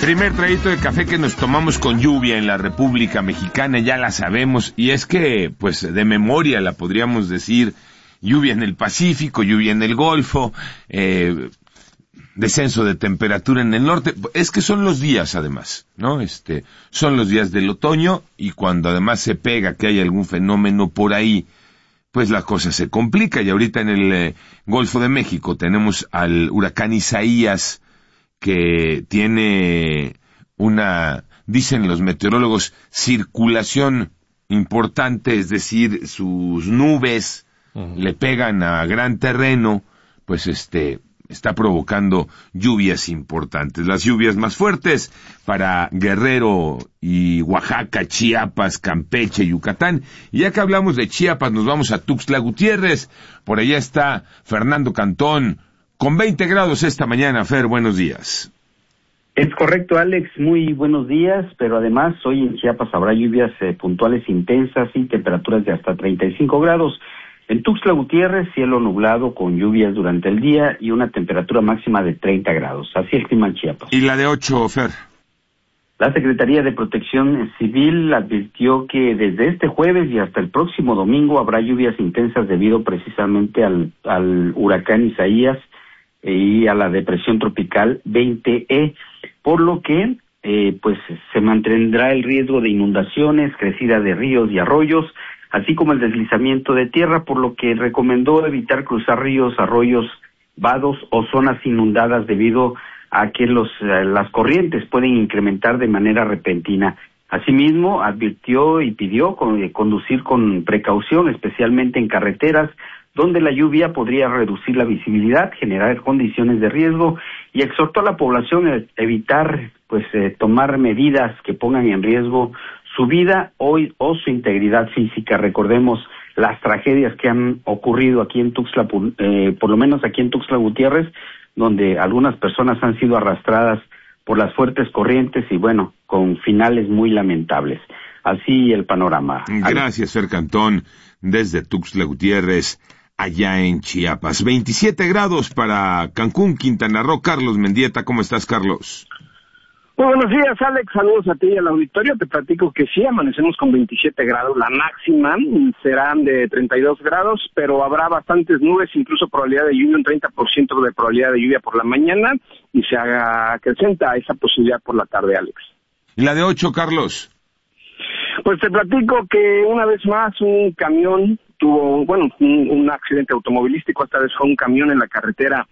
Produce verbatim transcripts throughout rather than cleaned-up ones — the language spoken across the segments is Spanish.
Primer traguito de café que nos tomamos con lluvia en la República Mexicana, ya la sabemos, y es que, pues, de memoria la podríamos decir, lluvia en el Pacífico, lluvia en el Golfo, eh, descenso de temperatura en el norte. Es que son los días, además, ¿no? Este, son los días del otoño, y cuando además se pega que hay algún fenómeno por ahí, pues la cosa se complica. Y ahorita en el eh, Golfo de México tenemos al huracán Isaías, que tiene una, dicen los meteorólogos, circulación importante, es decir, sus nubes uh-huh. le pegan a gran terreno, pues este, está provocando lluvias importantes. Las lluvias más fuertes para Guerrero y Oaxaca, Chiapas, Campeche, Yucatán. Y ya que hablamos de Chiapas, nos vamos a Tuxtla Gutiérrez. Por allá está Fernando Cantón, con veinte grados esta mañana. Fer, buenos días. Es correcto, Alex, muy buenos días, pero además hoy en Chiapas habrá lluvias eh, puntuales intensas y temperaturas de hasta treinta y cinco grados. En Tuxtla Gutiérrez, cielo nublado con lluvias durante el día y una temperatura máxima de treinta grados. Así el clima en Chiapas. ¿Y la de ocho, Fer? La Secretaría de Protección Civil advirtió que desde este jueves y hasta el próximo domingo habrá lluvias intensas debido precisamente al, al huracán Isaías y a la depresión tropical veinte E, por lo que eh, pues se mantendrá el riesgo de inundaciones, crecida de ríos y arroyos, así como el deslizamiento de tierra, por lo que recomendó evitar cruzar ríos, arroyos, vados o zonas inundadas debido a que los eh, las corrientes pueden incrementar de manera repentina. Asimismo, advirtió y pidió con, eh, conducir con precaución, especialmente en carreteras, donde la lluvia podría reducir la visibilidad, generar condiciones de riesgo, y exhortó a la población a evitar, pues, eh, tomar medidas que pongan en riesgo su vida o, o su integridad física. Recordemos las tragedias que han ocurrido aquí en Tuxtla, eh, por lo menos aquí en Tuxtla Gutiérrez, donde algunas personas han sido arrastradas por las fuertes corrientes y, bueno, con finales muy lamentables. Así el panorama. Gracias, Fer Cantón, desde Tuxtla Gutiérrez, allá en Chiapas. veintisiete grados para Cancún, Quintana Roo. Carlos Mendieta, ¿cómo estás, Carlos? Muy buenos días, Alex. Saludos a ti y al auditorio. Te platico que sí, amanecemos con veintisiete grados. La máxima serán de treinta y dos grados, pero habrá bastantes nubes, incluso probabilidad de lluvia, un treinta por ciento de probabilidad de lluvia por la mañana, y se acrecenta esa posibilidad por la tarde, Alex. ¿Y la de ocho, Carlos? Pues te platico que una vez más un camión tuvo, bueno, un, un accidente automovilístico. Esta vez fue un camión en la carretera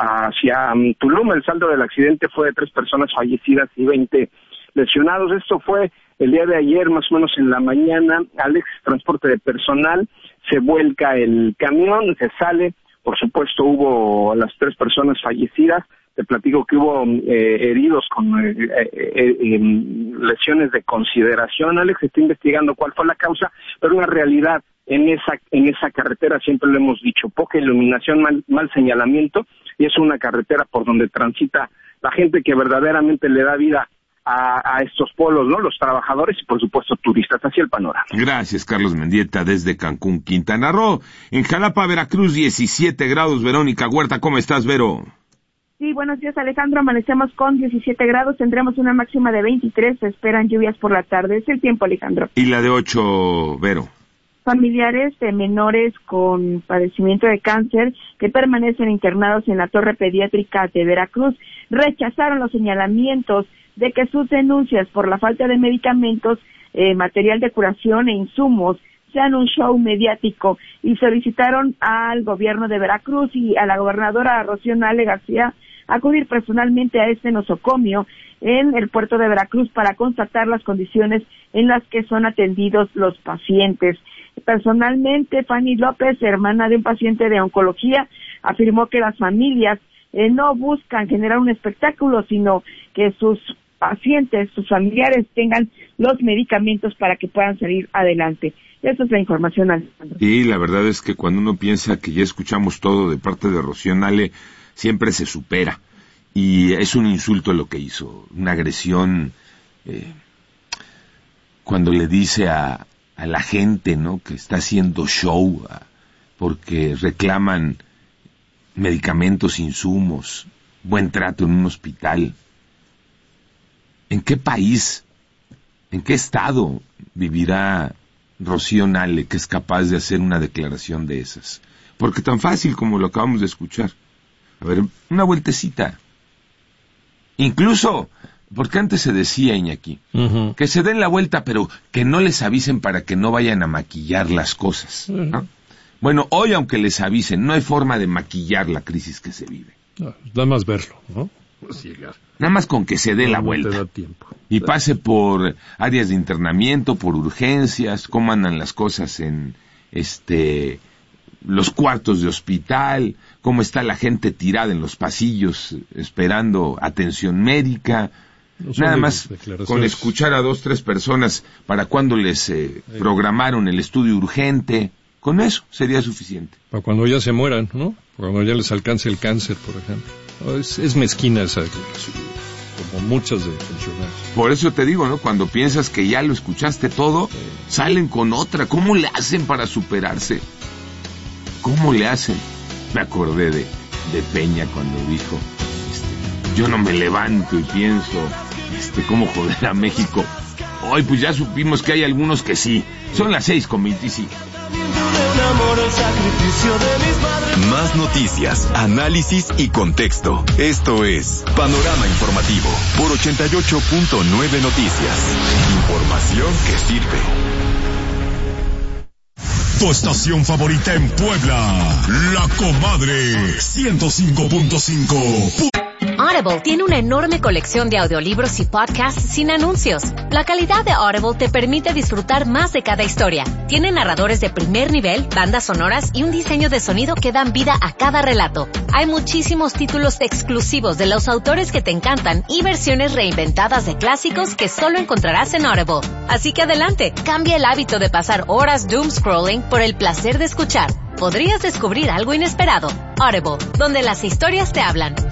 hacia um, Tulum. El saldo del accidente fue de tres personas fallecidas y veinte lesionados. Esto fue el día de ayer, más o menos en la mañana. Alex, transporte de personal, se vuelca el camión, se sale. Por supuesto, hubo las tres personas fallecidas. Te platico que hubo eh, heridos con eh, eh, eh, lesiones de consideración. Alex, está investigando cuál fue la causa, pero una realidad en esa en esa carretera, siempre lo hemos dicho, poca iluminación, mal, mal señalamiento, y es una carretera por donde transita la gente que verdaderamente le da vida a, a estos pueblos, ¿no? Los trabajadores y, por supuesto, turistas. Así el panorama. Gracias, Carlos Mendieta, desde Cancún, Quintana Roo. En Jalapa, Veracruz, diecisiete grados. Verónica Huerta, ¿cómo estás, Vero? Sí, buenos días, Alejandro. Amanecemos con diecisiete grados, tendremos una máxima de veintitrés, se esperan lluvias por la tarde. Es el tiempo, Alejandro. ¿Y la de ocho, Vero? Familiares de menores con padecimiento de cáncer que permanecen internados en la torre pediátrica de Veracruz rechazaron los señalamientos de que sus denuncias por la falta de medicamentos, eh, material de curación e insumos sean un show mediático, y solicitaron al gobierno de Veracruz y a la gobernadora Rocío Nale García acudir personalmente a este nosocomio en el puerto de Veracruz para constatar las condiciones en las que son atendidos los pacientes. Personalmente, Fanny López, hermana de un paciente de oncología, afirmó que las familias eh, no buscan generar un espectáculo, sino que sus pacientes, sus familiares tengan los medicamentos para que puedan salir adelante. Esa es la información, Alejandro. Y la verdad es que cuando uno piensa que ya escuchamos todo de parte de Rocío Nale, siempre se supera. Y es un insulto lo que hizo, una agresión, eh, cuando le dice a, a la gente, ¿no?, que está haciendo show a, porque reclaman medicamentos, insumos, buen trato en un hospital. ¿En qué país, en qué estado vivirá Rocío Nale, que es capaz de hacer una declaración de esas? Porque tan fácil como lo acabamos de escuchar. A ver, una vueltecita. Incluso, porque antes se decía, Iñaki, uh-huh. que se den la vuelta, pero que no les avisen para que no vayan a maquillar las cosas, ¿no? Uh-huh. Bueno, hoy aunque les avisen, no hay forma de maquillar la crisis que se vive. No, nada más verlo, ¿no? Pues llegar. Nada más con que se dé no, la vuelta. No te da tiempo. Y pase por áreas de internamiento, por urgencias, cómo andan las cosas en este los cuartos de hospital, cómo está la gente tirada en los pasillos esperando atención médica. No Nada más con escuchar a dos, tres personas para cuando les eh, programaron el estudio urgente, con eso sería suficiente. Para cuando ya se mueran, ¿no? Cuando ya les alcance el cáncer, por ejemplo. Es, es mezquina esa, como muchas de funcionarios. Por eso te digo, ¿no? Cuando piensas que ya lo escuchaste todo, sí. salen con otra. ¿Cómo le hacen para superarse? ¿Cómo le hacen? Me acordé de, de Peña cuando dijo, este, yo no me levanto y pienso, este, cómo joder a México. Hoy pues ya supimos que hay algunos que sí. Son las seis con veinticinco. Más noticias, análisis y contexto. Esto es Panorama Informativo por ochenta y ocho punto nueve Noticias. Información que sirve. Tu estación favorita en Puebla, La Comadre, ciento cinco punto cinco. Audible tiene una enorme colección de audiolibros y podcasts sin anuncios. La calidad de Audible te permite disfrutar más de cada historia. Tiene narradores de primer nivel, bandas sonoras y un diseño de sonido que dan vida a cada relato. Hay muchísimos títulos exclusivos de los autores que te encantan y versiones reinventadas de clásicos que solo encontrarás en Audible. Así que adelante, cambia el hábito de pasar horas doom scrolling por el placer de escuchar. Podrías descubrir algo inesperado. Audible, donde las historias te hablan.